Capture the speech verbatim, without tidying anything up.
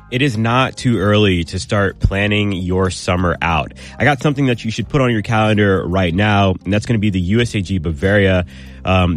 It is not too early to start planning your summer out. I got something that you should put on your calendar right now, and that's going to be the U S A G Bavaria. Um,